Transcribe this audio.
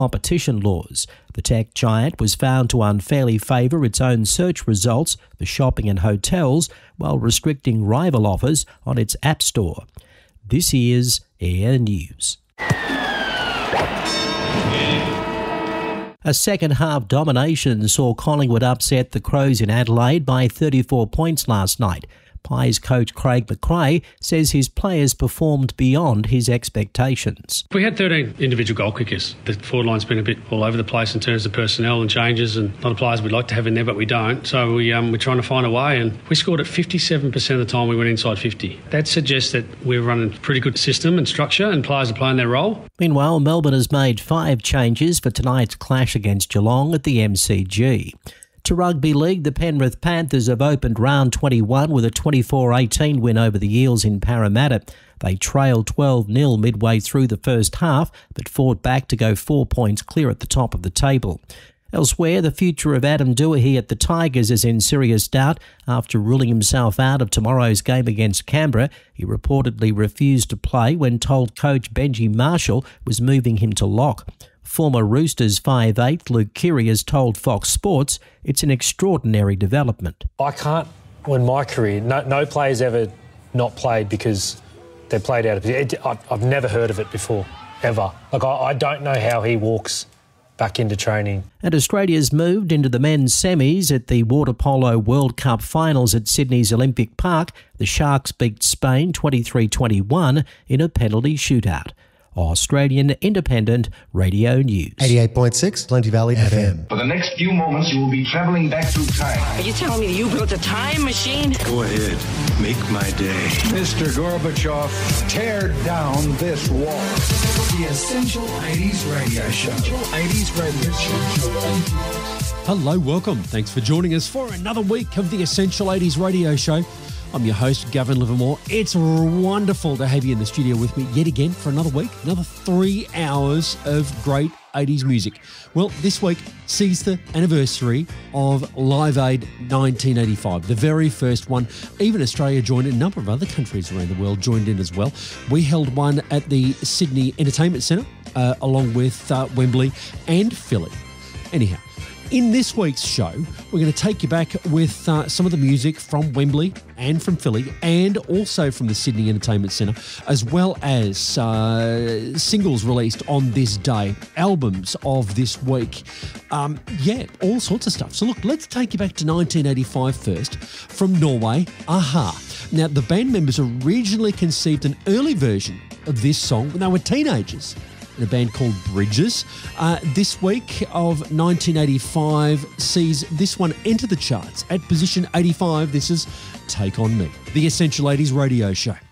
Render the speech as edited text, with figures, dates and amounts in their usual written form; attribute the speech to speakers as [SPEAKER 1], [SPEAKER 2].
[SPEAKER 1] competition laws. The tech giant was found to unfairly favour its own search results for shopping and hotels while restricting rival offers on its app store. This is Air News. A second-half domination saw Collingwood upset the Crows in Adelaide by 34 points last night. Pies coach Craig McRae says his players performed beyond his expectations.
[SPEAKER 2] We had 13 individual goal kickers. The forward line's been a bit all over the place in terms of personnel and changes, and a lot of players we'd like to have in there, but we don't. So we're trying to find a way, and we scored at 57% of the time we went inside 50. That suggests that we're running a pretty good system and structure, and players are playing their role.
[SPEAKER 1] Meanwhile, Melbourne has made 5 changes for tonight's clash against Geelong at the MCG. To rugby league, the Penrith Panthers have opened round 21 with a 24-18 win over the Eels in Parramatta. They trailed 12-0 midway through the first half, but fought back to go 4 points clear at the top of the table. Elsewhere, the future of Adam Doohey at the Tigers is in serious doubt after ruling himself out of tomorrow's game against Canberra. He reportedly refused to play when told coach Benji Marshall was moving him to lock. Former Roosters 5'8" Luke Keary has told Fox Sports it's an extraordinary development.
[SPEAKER 3] I can't, in my career, no player's ever not played because they played out of position. I've never heard of it before, ever. I don't know how he walks back into training.
[SPEAKER 1] And Australia's moved into the men's semis at the Water Polo World Cup finals at Sydney's Olympic Park. The Sharks beat Spain 23-21 in a penalty shootout. Australian Independent Radio News.
[SPEAKER 4] 88.6 Plenty Valley FM.
[SPEAKER 5] For the next few moments, you will be travelling back through time.
[SPEAKER 6] Are you telling me that you built a time machine?
[SPEAKER 7] Go ahead. Make my day.
[SPEAKER 8] Mr. Gorbachev, tear down this wall.
[SPEAKER 9] The Essential 80s Radio Show. 80s Radio Show.
[SPEAKER 10] Hello, welcome. Thanks for joining us for another week of the Essential 80s Radio Show. I'm your host, Gavin Livermore. It's wonderful to have you in the studio with me yet again for another week, another 3 hours of great 80s music. Well, this week sees the anniversary of Live Aid 1985, the very first one. Even Australia joined in, a number of other countries around the world joined in as well. We held one at the Sydney Entertainment Centre, along with Wembley and Philly. Anyhow, in this week's show, we're going to take you back with some of the music from Wembley and from Philly and also from the Sydney Entertainment Centre, as well as singles released on this day, albums of this week. All sorts of stuff. So look, let's take you back to 1985 first, from Norway, a-ha. Now, the band members originally conceived an early version of this song when they were teenagers, in a band called Bridges. This week of 1985 sees this one enter the charts at position 85. This is Take On Me, the Essential 80s Radio Show.